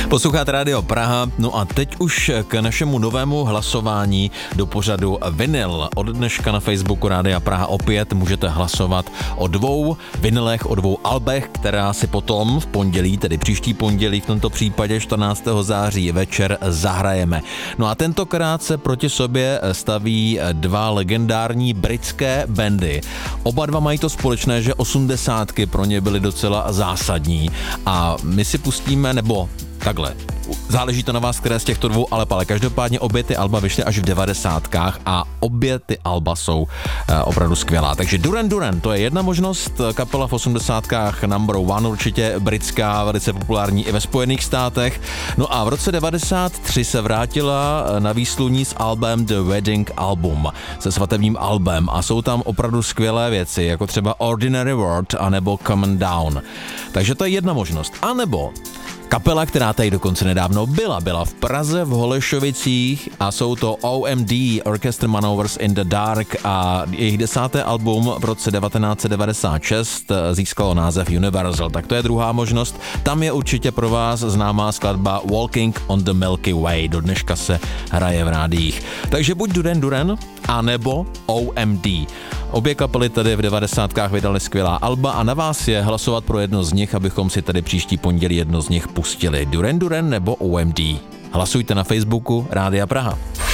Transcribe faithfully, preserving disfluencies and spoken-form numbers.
Posloucháte Rádio Praha, no a teď už k našemu novému hlasování do pořadu Vinyl. Od dneška na Facebooku Rádia Praha opět můžete hlasovat o dvou vinylech, o dvou albech, která si potom v pondělí, tedy příští pondělí, v tomto případě čtrnáctého září večer zahrajeme. No a tentokrát se proti sobě staví dva legendární britské bandy. Oba dva mají to společné, že osmdesátky pro ně byly docela zásadní a my si pustíme, nebo takhle, záleží to na vás, které z těchto dvou alb, ale každopádně obě ty alba vyšly až v devadesátkách a obě ty alba jsou e, opravdu skvělá. Takže Duran Duran, to je jedna možnost, kapela v osmdesátkách number one, určitě britská, velice populární i ve Spojených státech. No a v roce devadesát tři se vrátila na výsluní s albem The Wedding Album, se svatebním albem a jsou tam opravdu skvělé věci, jako třeba Ordinary World anebo Come Down. Takže to je jedna možnost. A nebo kapela, která tady dokonce nedávno byla, byla v Praze v Holešovicích a jsou to O M D, Orchestra Manovers in the Dark, a jejich desáté album v roce devatenáct set devadesát šest získalo název Universal. Tak to je druhá možnost. Tam je určitě pro vás známá skladba Walking on the Milky Way. Do dneška se hraje v rádiích. Takže buď Duran Duran, a nebo O M D. Obě kapely tady v devadesátkách vydaly skvělá alba a na vás je hlasovat pro jedno z nich, abychom si tady příští pondělí jedno z nich pustili. Duran Duran nebo O M D. Hlasujte na Facebooku Rádia Praha.